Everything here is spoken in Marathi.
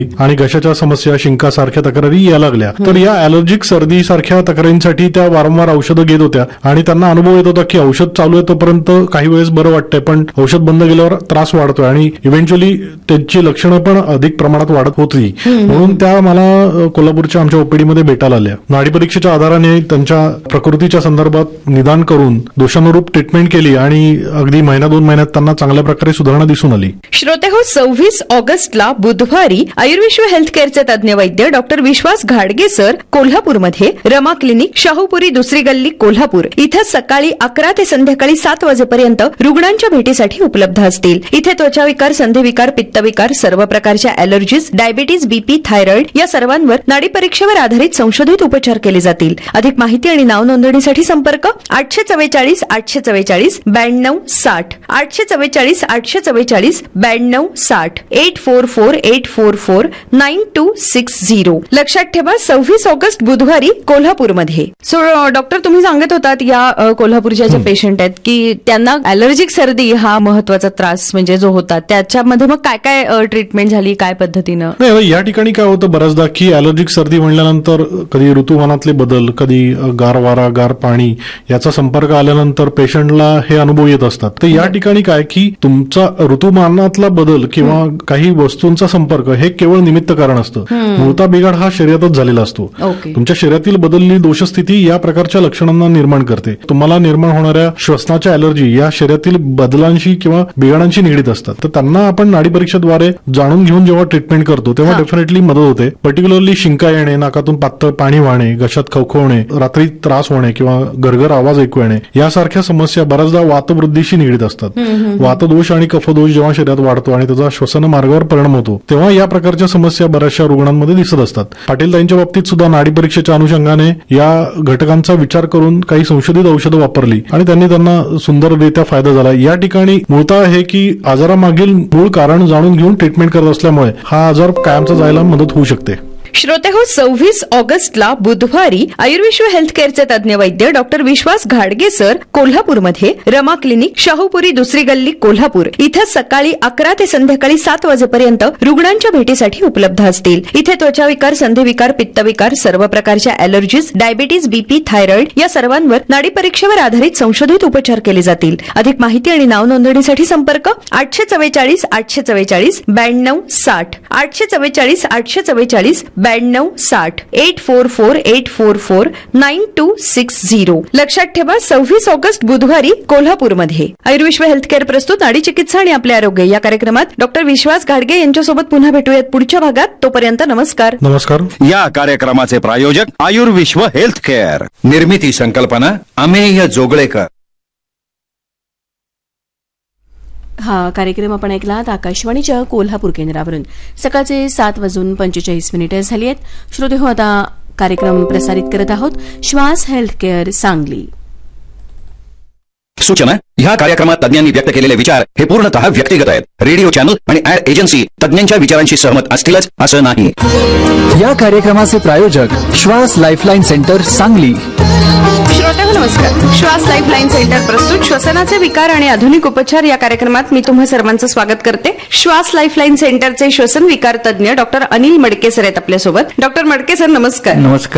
आणि घशाच्या समस्या, शिंका सारख्या तक्रारी यायला लागल्या. तर या अॅलर्जिक सर्दी सारख्या तक्रारींसाठी त्या वारंवार औषधं घेत होत्या आणि त्यांना अनुभव येत होता की औषध चालू आहे तोपर्यंत काही वेळेस बरं वाटतंय, पण औषध बंद केल्यावर त्रास वाढतोय आणि इव्हेंच्युअली त्यांची लक्षणं पण अधिक प्रमाणात वाढत होती. म्हणून त्या मला कोल्हापूरच्या आमच्या ओपीडीमध्ये भेटायला आल्या. नाडी परीक्षेच्या आधाराने त्यांच्या प्रकृतीच्या संदर्भात निदान करून दोषानुरूप ट्रीटमेंट केली आणि अगदी महिना 2 महिन्यात त्यांना चांगल्या प्रकारे सुधारणा दिसून आली. श्रोतेहो, 26 ऑगस्टला बुधवारी आयुर्विश्व हेल्थकेअरचे तज्ञ वैद्य डॉक्टर विश्वास घाडगे सर कोल्हापूरमध्ये रमा क्लिनिक, शाहूपुरी, दुसरी गल्ली, कोल्हापूर इथं सकाळी 11 ते संध्याकाळी 7 वाजेपर्यंत रुग्णांच्या भेटीसाठी उपलब्ध असतील. इथे त्वचाविकार, संधिविकार, पित्तविकार, सर्व प्रकारच्या अॅलर्जीज, डायबिटीज, बीपी, थायरॉइड या सर्वांवर नाडी परीक्षेवर आधारित संशोधित उपचार केले जातील. अधिक माहिती आणि नाव नोंदणीसाठी संपर्क 844 844 92 60 844 844 92 60 844 844 9260. लक्षात ठेवा, 26 ऑगस्ट बुधवारी कोल्हापूरमध्ये. सो डॉक्टर, तुम्ही सांगत होतात या कोल्हापूरच्या जे पेशंट आहेत की त्यांना अॅलर्जिक सर्दी हा महत्वाचा त्रास म्हणजे जो होता, त्याच्यामध्ये मग काय काय ट्रीटमेंट झाली, काय पद्धतीनं? नाही, या ठिकाणी काय होतं बऱ्याचदा की अॅलर्जिक सर्दी म्हणल्यानंतर कधी ऋतुमानातले बदल, कधी गार वारा, गार पाणी याचा संपर्क आल्यानंतर पेशंटला हे अनुभव येत असतात. तर या ठिकाणी काय की तुमचा ऋतुमानातला बदल किंवा काही वस्तूंचा संपर्क हे केवळ निमित्त कारण असतं. मूळता बिघाड हा शरीरातच झालेला असतो. तुमच्या शरीरातील बदललेली दोषस्थिती या प्रकारच्या लक्षणांना निर्माण करते. तुम्हाला निर्माण होणाऱ्या श्वसनाच्या अॅलर्जी या शरीरातील बदलांशी किंवा बिघाडांशी निगडीत असतात. तर त्यांना आपण नाडी परीक्षेद्वारे जाणून घेऊन जेव्हा ट्रीटमेंट करतो तेव्हा डेफिनेटली मदत होते. पर्टिक्युलरली शिंका येणे, नाकातून पातळ पाणी वाहणे, घशात खवखवणे, रात्री त्रास होणे किंवा गरगर आवाज ऐकू येणे यासारख्या समस्या बऱ्याचदा वातवृद्धीशी निगडीत असतात. वातदोष आणि कफदोष जेव्हा शरीरात वाढतो आणि त्याचा श्वसन मार्गावर परिणाम होतो तेव्हा या प्रकारच्या समस्या बऱ्याचशा रुग्णांमध्ये दिसत असतात. पाटीलताईंच्या बाबतीत सुद्धा नाडी परीक्षेच्या अनुषंगाने या घटकांचा विचार करून काही संशोधित औषधं वापरली आणि त्यांना सुंदररित्या फायदा झाला. या ठिकाणी मूळतः आहे की आजारामागील मूळ कारण जाणून घेऊन ट्रीटमेंट करत असल्यामुळे हा आजार कायमचा जायला मदत होऊ शकते. श्रोतेहो, 26 ऑगस्टला बुधवारी आयुर्विश्व हेल्थकेअरचे तज्ञ वैद्य डॉक्टर विश्वास घाडगे सर कोल्हापूरमध्ये रमा क्लिनिक, शाहूपुरी, दुसरी गल्ली, कोल्हापूर इथं सकाळी 11 ते संध्याकाळी 7 वाजेपर्यंत रुग्णांच्या भेटीसाठी उपलब्ध असतील. इथे त्वचाविकार, संधिविकार, पित्तविकार, सर्व प्रकारच्या अॅलर्जीज, डायबिटीज, बीपी, थायरॉइड या सर्वांवर नाडी परीक्षेवर आधारित संशोधित उपचार केले जातील. अधिक माहिती आणि नाव नोंदणीसाठी संपर्क 844 844 92 60 844 844 92 60 844 844 9260. लक्षात ठेवा, 26 ऑगस्ट बुधवारी कोल्हापूरमध्ये आयुर्विश्व हेल्थकेअर प्रस्तुत नाडी चिकित्सा आणि आपले आरोग्य या कार्यक्रमात डॉक्टर विश्वास घाडगे यांच्यासोबत पुन्हा भेटूयात पुढच्या भागात. तोपर्यंत नमस्कार. नमस्कार. या कार्यक्रमाचे प्रायोजक आयुर्विश्व हेल्थकेअर. निर्मिती संकल्पना अमेय जोगळेकर. हा कार्यक्रम आपण ऐकलात आकाशवाणीच्या कोल्हापूर केंद्रावरून. सकाळचे 7:45 झाली आहेत. श्रोते हो, आता कार्यक्रम प्रसारित करत आहोत श्वास हेल्थकेअर सांगली. सूचना: ह्या कार्यक्रमात तज्ञांनी व्यक्त केलेले विचार हे पूर्णतः व्यक्तिगत आहेत. रेडिओ चॅनल आणि ऍड एजन्सी तज्ञांच्या विचारांशी सहमत असतीलच असं नाही. या कार्यक्रमाचे प्रायोजक श्वास लाईफलाईन सेंटर सांगली. श्रोतेहो नमस्कार. श्वास लाईफलाईन सेंटर प्रस्तुत श्वसनाचे विकार आणि आधुनिक उपचार या कार्यक्रमात मी तुम्हा सर्वांचं स्वागत करते. श्वास लाईफलाईन सेंटरचे श्वसन विकार तज्ञ डॉक्टर अनिल मडके सर आहेत आपल्यासोबत. डॉक्टर मडके सर, नमस्कार. नमस्कार.